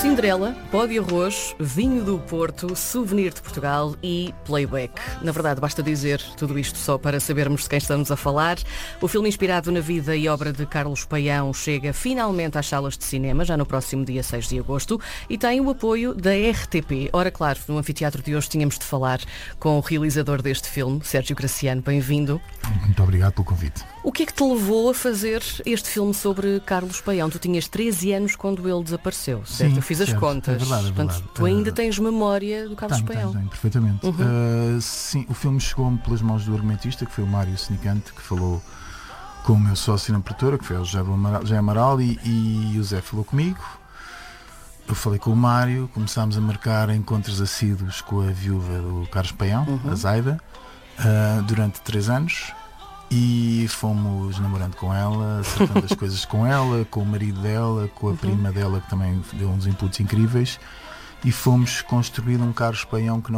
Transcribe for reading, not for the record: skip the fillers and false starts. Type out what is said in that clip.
Cinderela, pó de arroz, vinho do Porto, souvenir de Portugal e playback. Na verdade, basta dizer tudo isto só para sabermos de quem estamos a falar. O filme inspirado na vida e obra de Carlos Paião chega finalmente às salas de cinema, já no próximo dia 6 de agosto, e tem o apoio da RTP. Ora, claro, no anfiteatro de hoje tínhamos de falar com o realizador deste filme, Sérgio Graciano. Bem-vindo. Muito obrigado pelo convite. O que é que te levou a fazer este filme sobre Carlos Paião? Tu tinhas 13 anos quando ele desapareceu, certo? Sim, Eu fiz as certo. contas. É verdade, é Portanto, verdade. tu ainda tens memória do Carlos Paião. Tenho, perfeitamente. Sim, o filme chegou-me pelas mãos do argumentista, que foi o Mário Senicante, que falou com o meu sócio na produtora, que foi o José Amaral, e o Zé falou comigo. Eu falei com o Mário, começámos a marcar encontros assíduos com a viúva do Carlos Paião, a Zaida, durante 3 anos. E fomos namorando com ela, acertando as coisas com ela, com o marido dela, com a prima dela, que também deu uns inputs incríveis, e fomos construindo um Carlos Paião que não